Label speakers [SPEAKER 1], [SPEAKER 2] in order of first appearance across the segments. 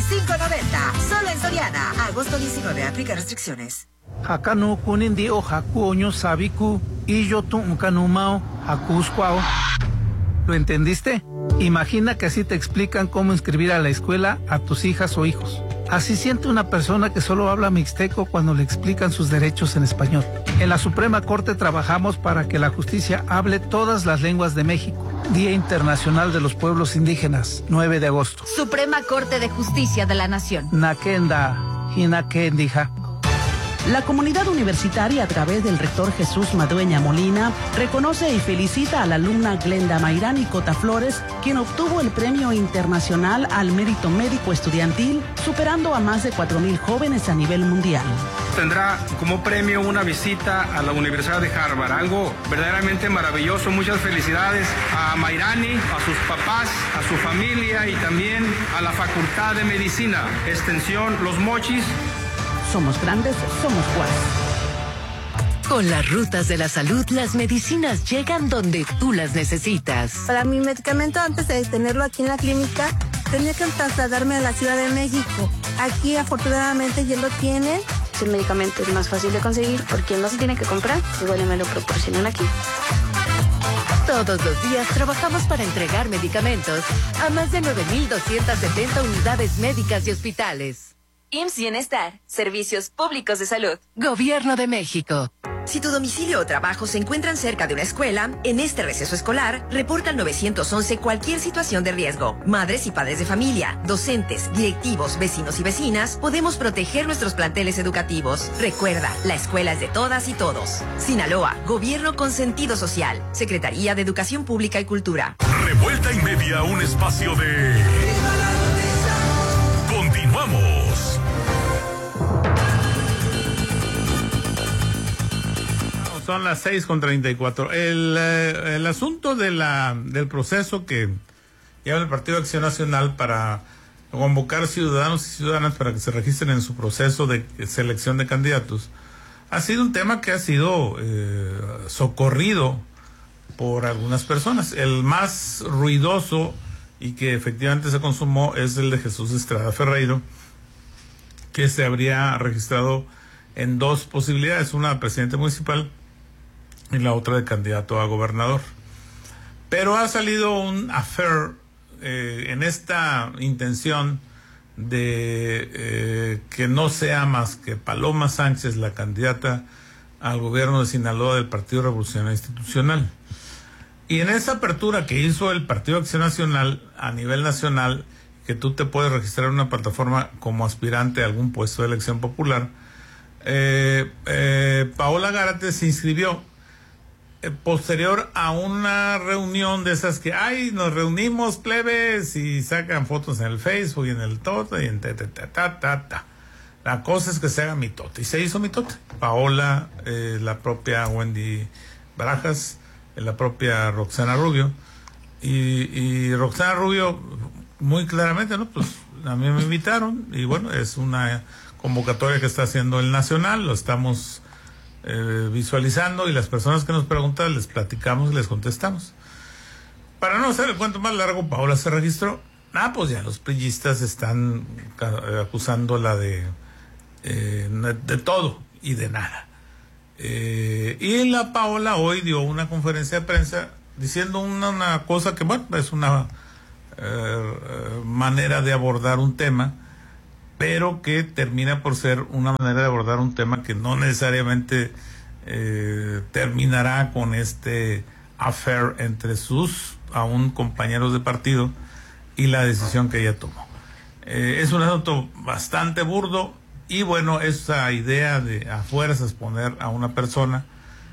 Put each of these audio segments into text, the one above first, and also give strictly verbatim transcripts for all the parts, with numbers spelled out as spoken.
[SPEAKER 1] cinco noventa. Solo en Soriana. Agosto diecinueve. Aplica restricciones.
[SPEAKER 2] Hakanu kunindi o hakuoño sabiku y yo tu unkanumao hakuskwao. ¿Lo entendiste? Imagina que así te explican cómo inscribir a la escuela a tus hijas o hijos. Así siente una persona que solo habla mixteco cuando le explican sus derechos en español. En la Suprema Corte trabajamos para que la justicia hable todas las lenguas de México. Día Internacional de los Pueblos Indígenas, nueve de agosto.
[SPEAKER 3] Suprema Corte de Justicia de la Nación.
[SPEAKER 2] Nakenda, Hinakendija.
[SPEAKER 4] La comunidad universitaria, a través del rector Jesús Madueña Molina, reconoce y felicita a la alumna Glenda Mayrani Cota Flores, quien obtuvo el Premio Internacional al Mérito Médico Estudiantil, superando a más de cuatro mil jóvenes a nivel mundial.
[SPEAKER 5] Tendrá como premio una visita a la Universidad de Harvard, algo verdaderamente maravilloso. Muchas felicidades a Mayrani, a sus papás, a su familia y también a la Facultad de Medicina, Extensión Los Mochis.
[SPEAKER 4] Somos grandes, somos Juárez.
[SPEAKER 6] Con las rutas de la salud, las medicinas llegan donde tú las necesitas.
[SPEAKER 7] Para mi medicamento, antes de tenerlo aquí en la clínica, tenía que trasladarme a la Ciudad de México. Aquí, afortunadamente, ya lo tienen.
[SPEAKER 8] El medicamento es más fácil de conseguir porque no se tiene que comprar, igual me lo proporcionan aquí.
[SPEAKER 6] Todos los días trabajamos para entregar medicamentos a más de nueve mil doscientas setenta unidades médicas y hospitales.
[SPEAKER 9] I M S S Bienestar, Servicios Públicos de Salud.
[SPEAKER 6] Gobierno de México.
[SPEAKER 1] Si tu domicilio o trabajo se encuentran cerca de una escuela, en este receso escolar, reporta al nueve once cualquier situación de riesgo. Madres y padres de familia, docentes, directivos, vecinos y vecinas, podemos proteger nuestros planteles educativos. Recuerda, la escuela es de todas y todos. Sinaloa, Gobierno con sentido social. Secretaría de Educación Pública y Cultura.
[SPEAKER 10] Revuelta y media, un espacio de... Continuamos.
[SPEAKER 11] Son las seis con treinta y cuatro. El, eh, el asunto de la, del proceso que lleva el Partido Acción Nacional para convocar ciudadanos y ciudadanas para que se registren en su proceso de selección de candidatos ha sido un tema que ha sido eh, socorrido por algunas personas. El más ruidoso y que efectivamente se consumó es el de Jesús Estrada Ferreiro, que se habría registrado en dos posibilidades, una de presidente municipal y la otra de candidato a gobernador. Pero ha salido un affair eh, en esta intención de eh, que no sea más que Paloma Sánchez la candidata al gobierno de Sinaloa del Partido Revolucionario Institucional. Y en esa apertura que hizo el Partido Acción Nacional a nivel nacional, que tú te puedes registrar en una plataforma como aspirante a algún puesto de elección popular, eh, eh, Paola Gárate se inscribió posterior a una reunión de esas que, ay, nos reunimos plebes y sacan fotos en el Facebook y en el Tota y en ta, ta, ta, ta, ta, ta. La cosa es que se haga mitote. Y se hizo mitote. Paola, eh, la propia Wendy Barajas, eh, la propia Roxana Rubio. Y, y Roxana Rubio, muy claramente, ¿no? Pues a mí me invitaron y bueno, es una convocatoria que está haciendo el Nacional, lo estamos Eh, visualizando y las personas que nos preguntan les platicamos y les contestamos. Para no hacer el cuento más largo, Paola se registró. Ah, pues ya los priistas están acusándola de eh, de todo y de nada. Eh, y la Paola hoy dio una conferencia de prensa diciendo una, una cosa que, bueno, es una eh, manera de abordar un tema, pero que termina por ser una manera de abordar un tema que no necesariamente eh, terminará con este affair entre sus aún compañeros de partido y la decisión que ella tomó. Eh, es un asunto bastante burdo y bueno, esa idea de a fuerzas poner a una persona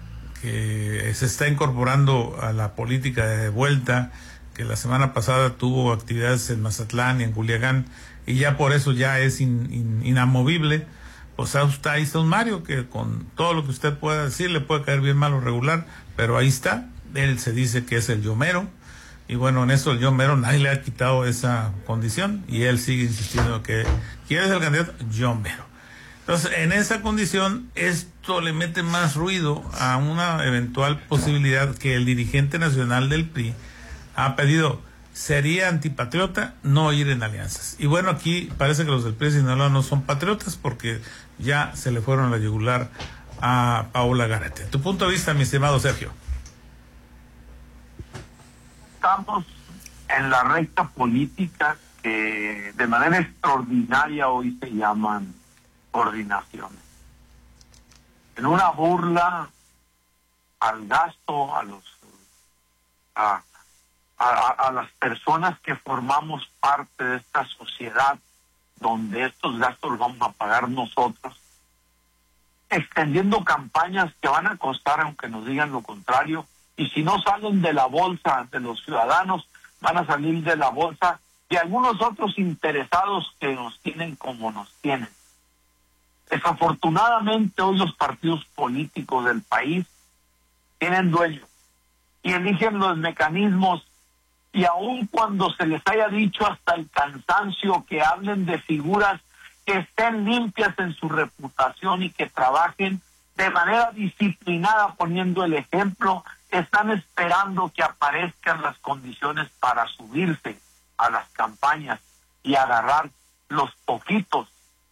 [SPEAKER 11] que se está incorporando a la política de vuelta, que la semana pasada tuvo actividades en Mazatlán y en Culiacán, y ya por eso ya es in, in, inamovible, pues está, ahí está un Mario que con todo lo que usted pueda decir le puede caer bien, mal o regular, pero ahí está, él se dice que es el Yomero, y bueno, en eso el Yomero nadie le ha quitado esa condición, y él sigue insistiendo que ¿quién es el candidato? Yomero. Entonces, en esa condición, esto le mete más ruido a una eventual posibilidad que el dirigente nacional del P R I ha pedido. sería antipatriota no ir en alianzas. Y bueno, aquí parece que los del P R I de Sinaloa no son patriotas porque ya se le fueron a la yugular a Paola Gárate. Tu punto de vista, mi estimado Sergio.
[SPEAKER 12] Estamos en la recta política que de manera extraordinaria hoy se llaman coordinaciones. En una burla al gasto, a los a, a, a las personas que formamos parte de esta sociedad donde estos gastos los vamos a pagar nosotros, extendiendo campañas que van a costar aunque nos digan lo contrario, y si no salen de la bolsa de los ciudadanos, van a salir de la bolsa de algunos otros interesados que nos tienen como nos tienen. Desafortunadamente hoy los partidos políticos del país tienen dueño y eligen los mecanismos, y aun cuando se les haya dicho hasta el cansancio que hablen de figuras que estén limpias en su reputación y que trabajen de manera disciplinada poniendo el ejemplo, están esperando que aparezcan las condiciones para subirse a las campañas y agarrar los poquitos,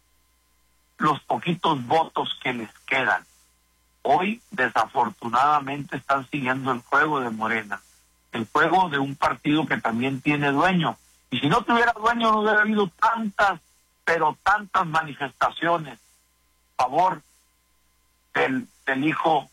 [SPEAKER 12] los poquitos votos que les quedan. Hoy, desafortunadamente, están siguiendo el juego de Morena, el juego de un partido que también tiene dueño. Y si no tuviera dueño, no hubiera habido tantas, pero tantas manifestaciones a favor del, del hijo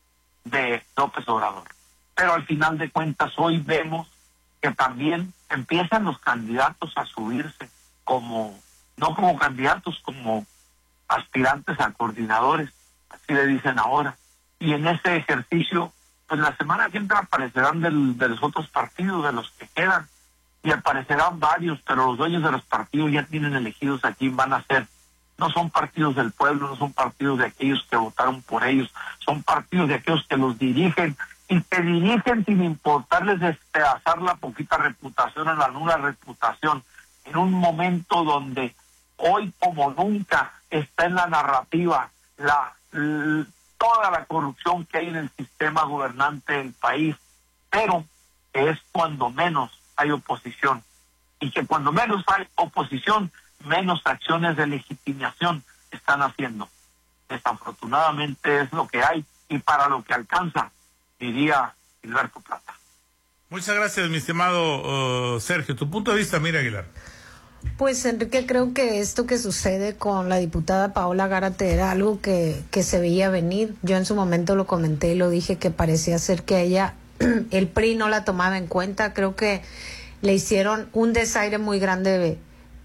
[SPEAKER 12] de López Obrador. Pero al final de cuentas, hoy vemos que también empiezan los candidatos a subirse como, no como candidatos, como aspirantes a coordinadores, así le dicen ahora. Y en ese ejercicio, pues la semana que entra aparecerán del, de los otros partidos, de los que quedan, y aparecerán varios, pero los dueños de los partidos ya tienen elegidos a quién van a ser. No son partidos del pueblo, no son partidos de aquellos que votaron por ellos, son partidos de aquellos que los dirigen, y que dirigen sin importarles despedazar la poquita reputación o la nula reputación, en un momento donde hoy como nunca está en la narrativa la, la toda la corrupción que hay en el sistema gobernante del país, pero que es cuando menos hay oposición, y que cuando menos hay oposición, menos acciones de legitimación están haciendo. Desafortunadamente es lo que hay, y para lo que alcanza, diría Gilberto Plata.
[SPEAKER 11] Muchas gracias, mi estimado uh, Sergio. Tu punto de vista, Mira Aguilar.
[SPEAKER 13] Pues, Enrique, creo que esto que sucede con la diputada Paola Gárate era algo que, que se veía venir. Yo en su momento lo comenté y lo dije, que parecía ser que ella, el P R I no la tomaba en cuenta. Creo que le hicieron un desaire muy grande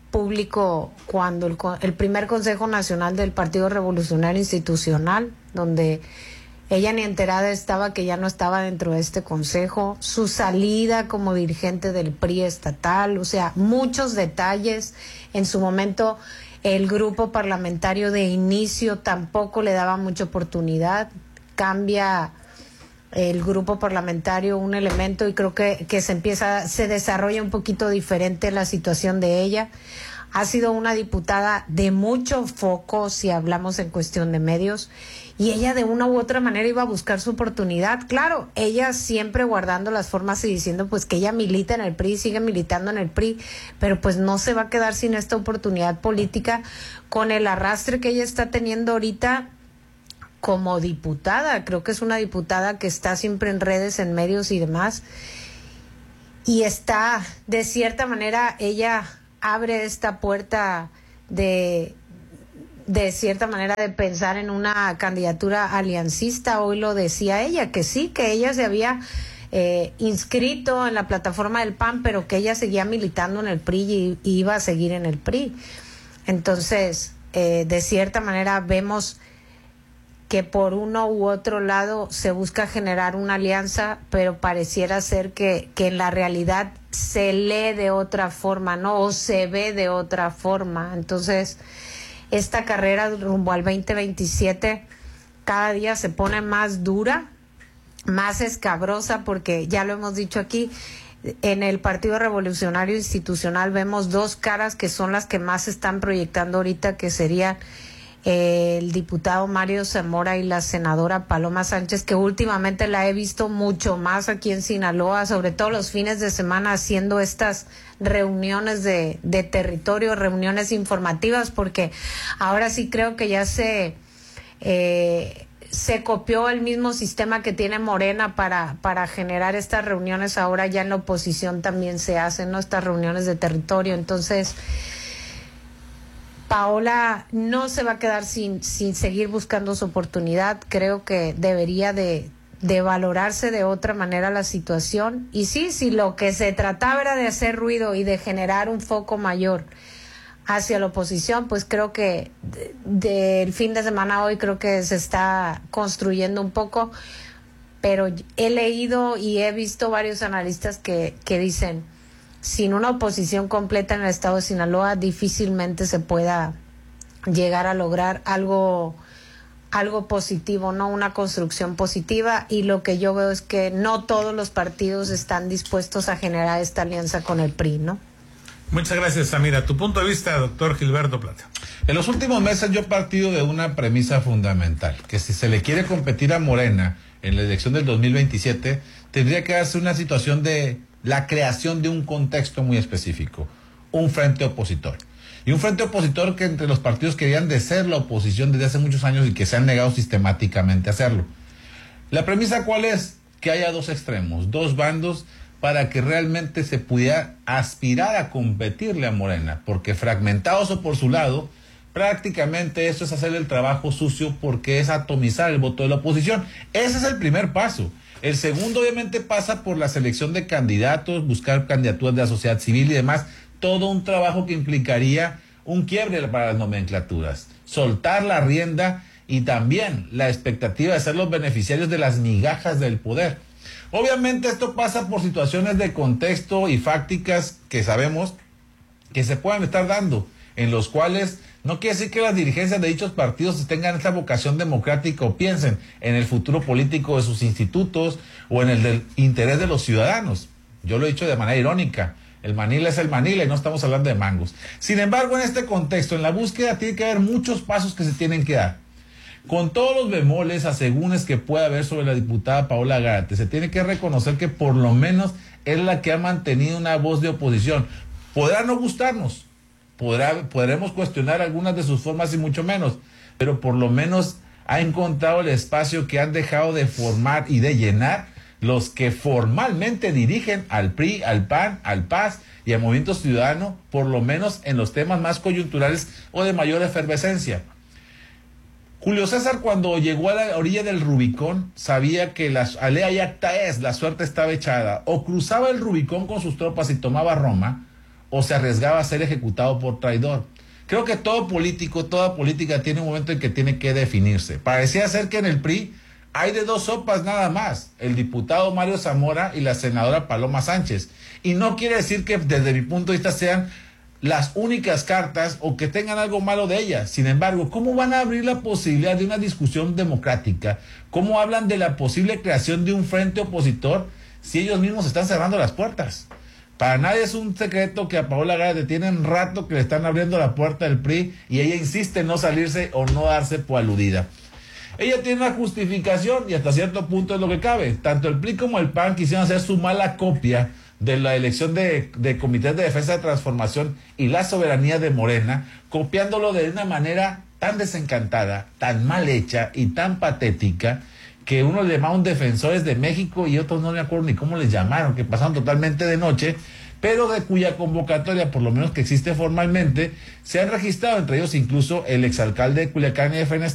[SPEAKER 13] público cuando el, el primer Consejo Nacional del Partido Revolucionario Institucional, donde ella ni enterada estaba que ya no estaba dentro de este consejo, su salida como dirigente del P R I estatal, o sea, muchos detalles. En su momento el grupo parlamentario de inicio tampoco le daba mucha oportunidad, cambia el grupo parlamentario un elemento y creo que, que se empieza, se desarrolla un poquito diferente la situación de ella. Ha sido una diputada de mucho foco si hablamos en cuestión de medios, y ella de una u otra manera iba a buscar su oportunidad. Claro, ella siempre guardando las formas y diciendo pues que ella milita en el P R I, sigue militando en el P R I, pero pues no se va a quedar sin esta oportunidad política con el arrastre que ella está teniendo ahorita como diputada. Creo que es una diputada que está siempre en redes, en medios y demás, y está, de cierta manera, ella abre esta puerta de de cierta manera de pensar en una candidatura aliancista. Hoy lo decía ella, que sí, que ella se había eh, inscrito en la plataforma del P A N, pero que ella seguía militando en el P R I y, y iba a seguir en el P R I. Entonces, eh, de cierta manera vemos que por uno u otro lado se busca generar una alianza, pero pareciera ser que, que en la realidad se lee de otra forma, ¿no? O se ve de otra forma. Entonces, esta carrera rumbo al veinte veintisiete cada día se pone más dura, más escabrosa, porque ya lo hemos dicho aquí, en el Partido Revolucionario Institucional vemos dos caras que son las que más se están proyectando ahorita, que serían eh, el diputado Mario Zamora y la senadora Paloma Sánchez, que últimamente la he visto mucho más aquí en Sinaloa, sobre todo los fines de semana, haciendo estas reuniones de, de territorio, reuniones informativas, porque ahora sí creo que ya se... Eh, se copió el mismo sistema que tiene Morena para, para generar estas reuniones. Ahora ya en la oposición también se hacen, ¿no?, estas reuniones de territorio. Entonces, Paola no se va a quedar sin, sin seguir buscando su oportunidad. Creo que debería de, de valorarse de otra manera la situación. Y sí, si lo que se trataba era de hacer ruido y de generar un foco mayor hacia la oposición, pues creo que del de fin de semana hoy creo que se está construyendo un poco, pero he leído y he visto varios analistas que, que dicen, sin una oposición completa en el estado de Sinaloa difícilmente se pueda llegar a lograr algo algo positivo, no una construcción positiva, y lo que yo veo es que no todos los partidos están dispuestos a generar esta alianza con el P R I, ¿no?
[SPEAKER 11] Muchas gracias, Samira. Tu punto de vista, doctor Gilberto Plata.
[SPEAKER 14] En los últimos meses yo he partido de una premisa fundamental, que si se le quiere competir a Morena en la elección del dos mil veintisiete, tendría que darse una situación de la creación de un contexto muy específico, un frente opositor. Y un frente opositor que entre los partidos que debían de ser la oposición desde hace muchos años y que se han negado sistemáticamente a hacerlo. La premisa, ¿cuál es? Que haya dos extremos, dos bandos, para que realmente se pudiera aspirar a competirle a Morena, porque fragmentados o por su lado, prácticamente eso es hacer el trabajo sucio, porque es atomizar el voto de la oposición. Ese es el primer paso. El segundo obviamente pasa por la selección de candidatos, buscar candidaturas de la sociedad civil y demás, todo un trabajo que implicaría un quiebre para las nomenclaturas, soltar la rienda y también la expectativa de ser los beneficiarios de las migajas del poder. Obviamente esto pasa por situaciones de contexto y fácticas que sabemos que se pueden estar dando, en los cuales no quiere decir que las dirigencias de dichos partidos tengan esta vocación democrática o piensen en el futuro político de sus institutos o en el del interés de los ciudadanos. Yo lo he dicho de manera irónica, el Manila es el Manila y no estamos hablando de mangos. Sin embargo, en este contexto, en la búsqueda tiene que haber muchos pasos que se tienen que dar. Con todos los bemoles, asegúnes que pueda haber sobre la diputada Paola Gárate, se tiene que reconocer que por lo menos es la que ha mantenido una voz de oposición. Podrá no gustarnos, podrá, podremos cuestionar algunas de sus formas y mucho menos, pero por lo menos ha encontrado el espacio que han dejado de formar y de llenar los que formalmente dirigen al P R I, al P A N, al P A S y al Movimiento Ciudadano, por lo menos en los temas más coyunturales o de mayor efervescencia. Julio César, cuando llegó a la orilla del Rubicón, sabía que la alea yacta es, la suerte estaba echada. O cruzaba el Rubicón con sus tropas y tomaba Roma, o se arriesgaba a ser ejecutado por traidor. Creo que todo político, toda política tiene un momento en que tiene que definirse. Parecía ser que en el P R I hay de dos sopas nada más, el diputado Mario Zamora y la senadora Paloma Sánchez. Y no quiere decir que desde mi punto de vista sean las únicas cartas o que tengan algo malo de ellas. Sin embargo, ¿cómo van a abrir la posibilidad de una discusión democrática? ¿Cómo hablan de la posible creación de un frente opositor si ellos mismos están cerrando las puertas? Para nadie es un secreto que a Paola Gárate tienen rato que le están abriendo la puerta del P R I y ella insiste en no salirse o no darse por aludida. Ella tiene una justificación y hasta cierto punto es lo que cabe. Tanto el P R I como el P A N quisieron hacer su mala copia de la elección de, de comités de defensa de transformación y la soberanía de Morena, copiándolo de una manera tan desencantada, tan mal hecha y tan patética, que uno le llamaban defensores de México y otros no me acuerdo ni cómo les llamaron, que pasaron totalmente de noche, pero de cuya convocatoria, por lo menos que existe formalmente, se han registrado, entre ellos incluso el exalcalde de Culiacán y de F N